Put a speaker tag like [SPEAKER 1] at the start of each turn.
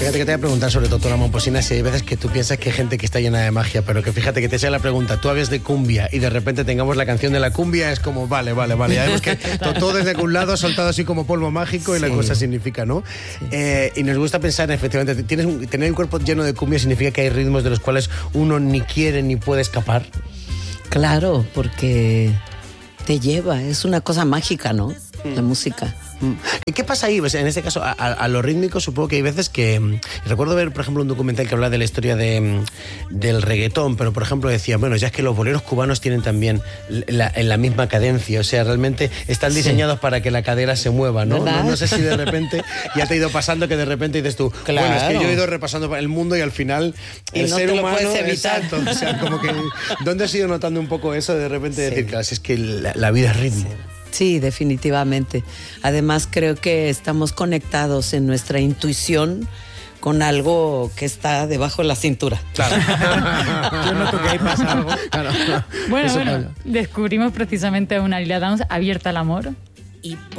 [SPEAKER 1] Fíjate que te voy a preguntar sobre Totó Momposina si hay veces que tú piensas que hay gente que está llena de magia, pero que fíjate que te sea la pregunta, tú hablas de cumbia y de repente tengamos la canción de la cumbia, es como, vale. Ya vemos que Totó desde un lado ha soltado así como polvo mágico y la cosa significa, ¿no? Y nos gusta pensar, efectivamente, tener el cuerpo lleno de cumbia significa que hay ritmos de los cuales uno ni quiere ni puede escapar.
[SPEAKER 2] Claro, porque te lleva, es una cosa mágica, ¿no? La música.
[SPEAKER 1] ¿Y qué pasa ahí? Pues en este caso, a lo rítmico, supongo que hay veces que... Recuerdo ver, por ejemplo, un documental que habla de la historia del reggaetón, pero, por ejemplo, decía, bueno, ya es que los boleros cubanos tienen también la misma cadencia, o sea, realmente están diseñados para que la cadera se mueva, ¿no? No sé si de repente ya te ha ido pasando que de repente dices tú, bueno, es que yo he ido repasando el mundo y al final el
[SPEAKER 2] no
[SPEAKER 1] ser
[SPEAKER 2] te
[SPEAKER 1] humano...
[SPEAKER 2] lo puedes evitar.
[SPEAKER 1] Exacto, o sea, como que... ¿Dónde has ido notando un poco eso de repente decir, claro, si es que la vida es ritmo?
[SPEAKER 2] Sí, definitivamente. Además, creo que estamos conectados en nuestra intuición con algo que está debajo de la cintura.
[SPEAKER 1] Claro. Yo noto que ahí pasa algo. Claro.
[SPEAKER 3] Bueno, descubrimos precisamente una Lila Downs abierta al amor.
[SPEAKER 2] Y